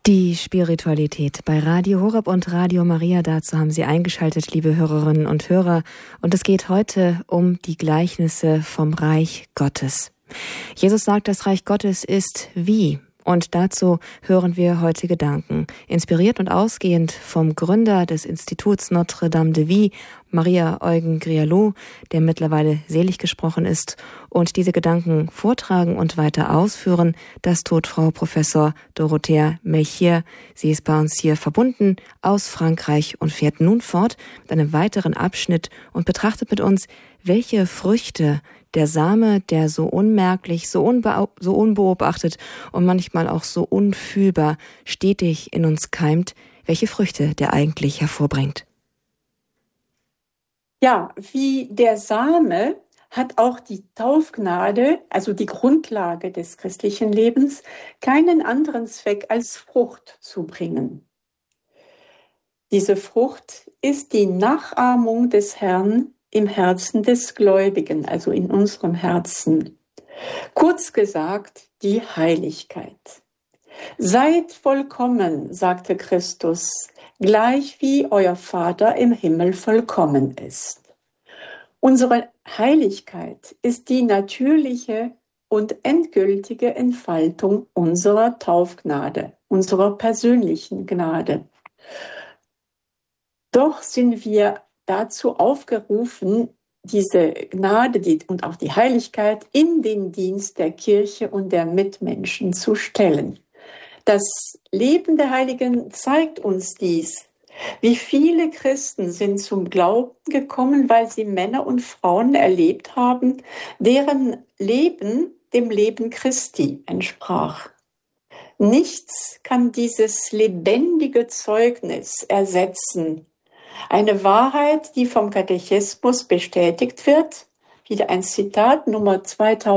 Die Spiritualität bei Radio Horeb und Radio Maria, dazu haben Sie eingeschaltet, liebe Hörerinnen und Hörer. Und es geht heute um die Gleichnisse vom Reich Gottes. Jesus sagt, das Reich Gottes ist wie? Und dazu hören wir heute Gedanken, inspiriert und ausgehend vom Gründer des Instituts Notre-Dame de Vie, Maria-Eugen Grialou, der mittlerweile selig gesprochen ist, und diese Gedanken vortragen und weiter ausführen. Das tut Frau Professor Dorothea Melchior. Sie ist bei uns hier verbunden aus Frankreich und fährt nun fort mit einem weiteren Abschnitt und betrachtet mit uns, welche Früchte der Same, der so unmerklich, so unbeobachtet und manchmal auch so unfühlbar stetig in uns keimt, welche Früchte der eigentlich hervorbringt. Ja, wie der Same hat auch die Taufgnade, also die Grundlage des christlichen Lebens, keinen anderen Zweck als Frucht zu bringen. Diese Frucht ist die Nachahmung des Herrn im Herzen des Gläubigen, also in unserem Herzen. Kurz gesagt, die Heiligkeit. Seid vollkommen, sagte Christus, gleich wie euer Vater im Himmel vollkommen ist. Unsere Heiligkeit ist die natürliche und endgültige Entfaltung unserer Taufgnade, unserer persönlichen Gnade. Doch sind wir dazu aufgerufen, diese Gnade und auch die Heiligkeit in den Dienst der Kirche und der Mitmenschen zu stellen. Das Leben der Heiligen zeigt uns dies. Wie viele Christen sind zum Glauben gekommen, weil sie Männer und Frauen erlebt haben, deren Leben dem Leben Christi entsprach. Nichts kann dieses lebendige Zeugnis ersetzen. Eine Wahrheit, die vom Katechismus bestätigt wird, wieder ein Zitat, Nummer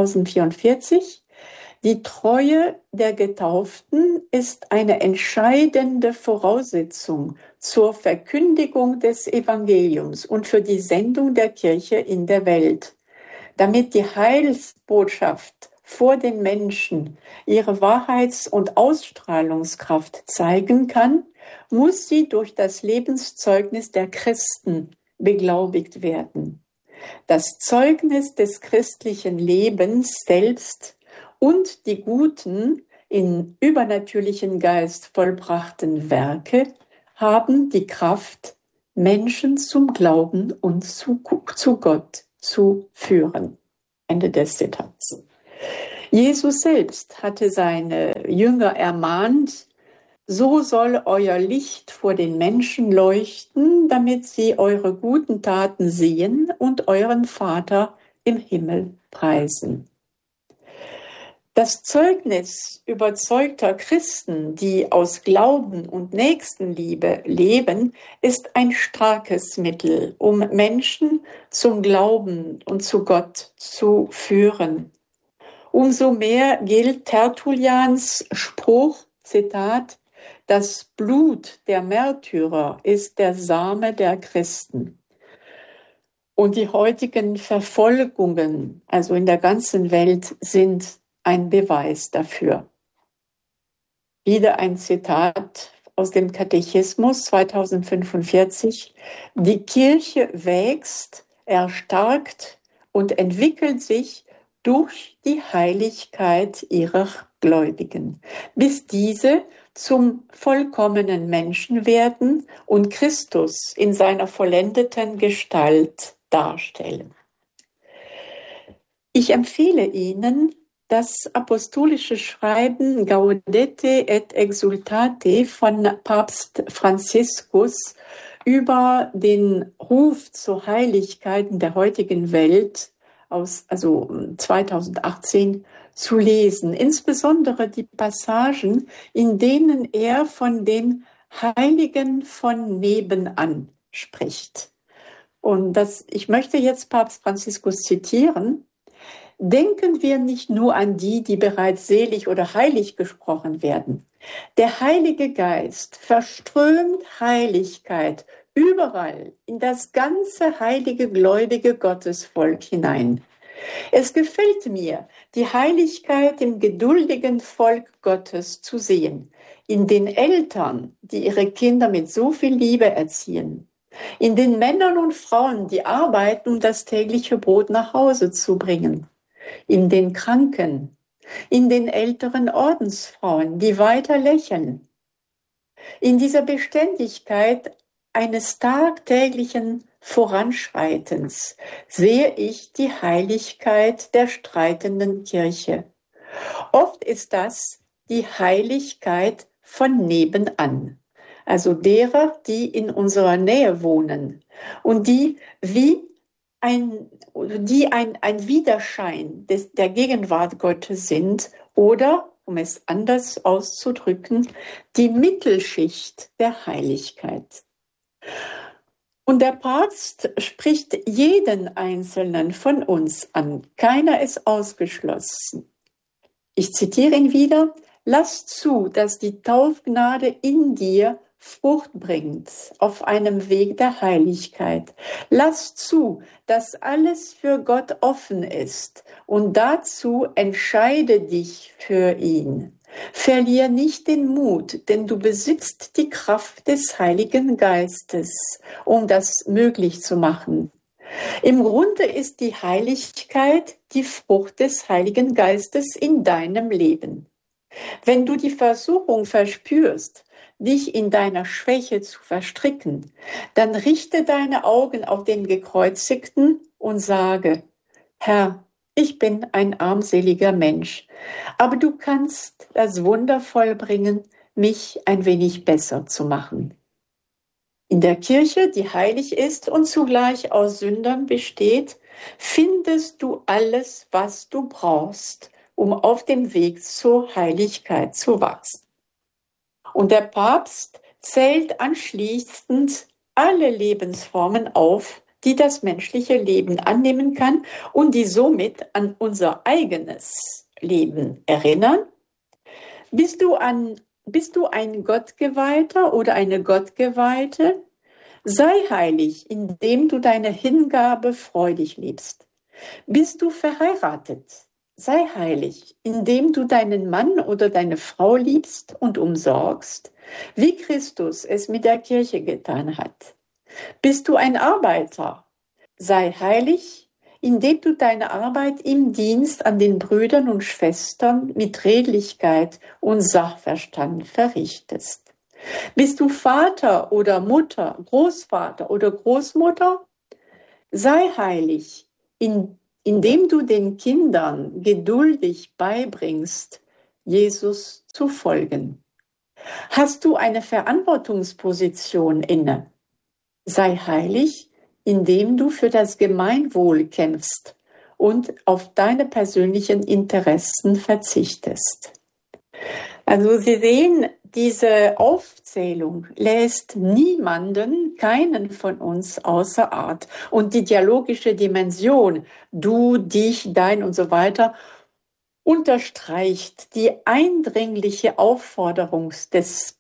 2044. Die Treue der Getauften ist eine entscheidende Voraussetzung zur Verkündigung des Evangeliums und für die Sendung der Kirche in der Welt. Damit die Heilsbotschaft vor den Menschen ihre Wahrheits- und Ausstrahlungskraft zeigen kann, muss sie durch das Lebenszeugnis der Christen beglaubigt werden. Das Zeugnis des christlichen Lebens selbst und die guten, in übernatürlichen Geist vollbrachten Werke haben die Kraft, Menschen zum Glauben und zu Gott zu führen. Ende des Zitats. Jesus selbst hatte seine Jünger ermahnt, so soll euer Licht vor den Menschen leuchten, damit sie eure guten Taten sehen und euren Vater im Himmel preisen. Das Zeugnis überzeugter Christen, die aus Glauben und Nächstenliebe leben, ist ein starkes Mittel, um Menschen zum Glauben und zu Gott zu führen. Umso mehr gilt Tertullians Spruch, Zitat, das Blut der Märtyrer ist der Same der Christen. Und die heutigen Verfolgungen, also in der ganzen Welt, sind ein Beweis dafür. Wieder ein Zitat aus dem Katechismus 2045. Die Kirche wächst, erstarkt und entwickelt sich durch die Heiligkeit ihrer Gläubigen, bis diese zum vollkommenen Menschen werden und Christus in seiner vollendeten Gestalt darstellen. Ich empfehle Ihnen das apostolische Schreiben Gaudete et Exsultate von Papst Franziskus über den Ruf zur Heiligkeit in der heutigen Welt aus 2018 zu lesen, insbesondere die Passagen, in denen er von den Heiligen von nebenan spricht. Und ich möchte jetzt Papst Franziskus zitieren. Denken wir nicht nur an die, die bereits selig oder heilig gesprochen werden. Der Heilige Geist verströmt Heiligkeit überall in das ganze heilige, gläubige Gottesvolk hinein. Es gefällt mir, die Heiligkeit im geduldigen Volk Gottes zu sehen, in den Eltern, die ihre Kinder mit so viel Liebe erziehen, in den Männern und Frauen, die arbeiten, um das tägliche Brot nach Hause zu bringen, in den Kranken, in den älteren Ordensfrauen, die weiter lächeln. In dieser Beständigkeit eines tagtäglichen Voranschreitens sehe ich die Heiligkeit der streitenden Kirche. Oft ist das die Heiligkeit von nebenan, also derer, die in unserer Nähe wohnen und die wie ein Widerschein der Gegenwart Gottes sind oder, um es anders auszudrücken, die Mittelschicht der Heiligkeit. Und der Papst spricht jeden Einzelnen von uns an. Keiner ist ausgeschlossen. Ich zitiere ihn wieder. Lass zu, dass die Taufgnade in dir Frucht bringt auf einem Weg der Heiligkeit. Lass zu, dass alles für Gott offen ist und dazu entscheide dich für ihn. Verlier nicht den Mut, denn du besitzt die Kraft des Heiligen Geistes, um das möglich zu machen. Im Grunde ist die Heiligkeit die Frucht des Heiligen Geistes in deinem Leben. Wenn du die Versuchung verspürst, dich in deiner Schwäche zu verstricken, dann richte deine Augen auf den Gekreuzigten und sage, Herr, ich bin ein armseliger Mensch, aber du kannst das Wunder vollbringen, mich ein wenig besser zu machen. In der Kirche, die heilig ist und zugleich aus Sündern besteht, findest du alles, was du brauchst, um auf dem Weg zur Heiligkeit zu wachsen. Und der Papst zählt anschließend alle Lebensformen auf, die das menschliche Leben annehmen kann und die somit an unser eigenes Leben erinnern. Bist du ein Gottgeweihter oder eine Gottgeweihte? Sei heilig, indem du deine Hingabe freudig lebst. Bist du verheiratet? Sei heilig, indem du deinen Mann oder deine Frau liebst und umsorgst, wie Christus es mit der Kirche getan hat. Bist du ein Arbeiter? Sei heilig, indem du deine Arbeit im Dienst an den Brüdern und Schwestern mit Redlichkeit und Sachverstand verrichtest. Bist du Vater oder Mutter, Großvater oder Großmutter? Sei heilig, indem du den Kindern geduldig beibringst, Jesus zu folgen. Hast du eine Verantwortungsposition inne? Sei heilig, indem du für das Gemeinwohl kämpfst und auf deine persönlichen Interessen verzichtest. Also Sie sehen, diese Aufzählung lässt niemanden, keinen von uns außer Art. Und die dialogische Dimension, du, dich, dein und so weiter, unterstreicht die eindringliche Aufforderung des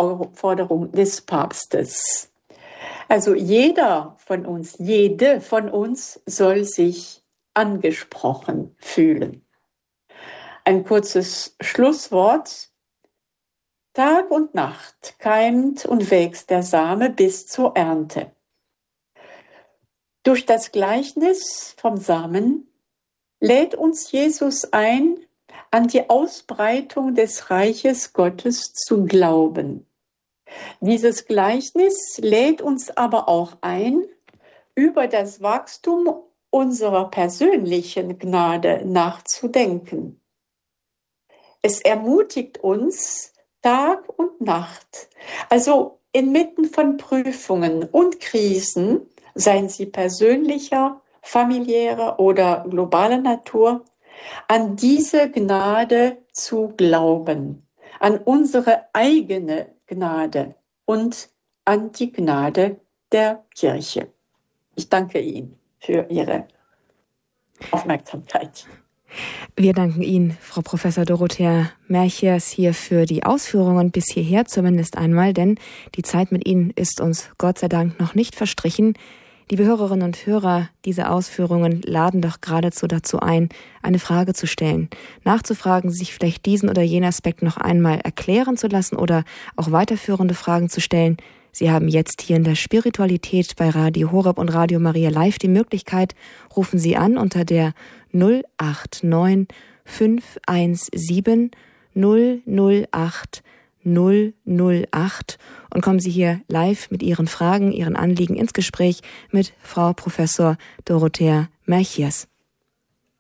Papstes. Also jede von uns soll sich angesprochen fühlen. Ein kurzes Schlusswort. Tag und Nacht keimt und wächst der Same bis zur Ernte. Durch das Gleichnis vom Samen lädt uns Jesus ein, an die Ausbreitung des Reiches Gottes zu glauben. Dieses Gleichnis lädt uns aber auch ein, über das Wachstum unserer persönlichen Gnade nachzudenken. Es ermutigt uns, Tag und Nacht, also inmitten von Prüfungen und Krisen, seien sie persönlicher, familiärer oder globaler Natur, an diese Gnade zu glauben, an unsere eigene Gnade und an die Gnade der Kirche. Ich danke Ihnen für Ihre Aufmerksamkeit. Wir danken Ihnen, Frau Professor Dorothea Merchers, hier für die Ausführungen bis hierher zumindest einmal, denn die Zeit mit Ihnen ist uns Gott sei Dank noch nicht verstrichen. Liebe Hörerinnen und Hörer, diese Ausführungen laden doch geradezu dazu ein, eine Frage zu stellen, nachzufragen, sich vielleicht diesen oder jenen Aspekt noch einmal erklären zu lassen oder auch weiterführende Fragen zu stellen. Sie haben jetzt hier in der Spiritualität bei Radio Horeb und Radio Maria Live die Möglichkeit, rufen Sie an unter der 089 517 008 008 und kommen Sie hier live mit Ihren Fragen, Ihren Anliegen ins Gespräch mit Frau Professor Dorothea Merchies.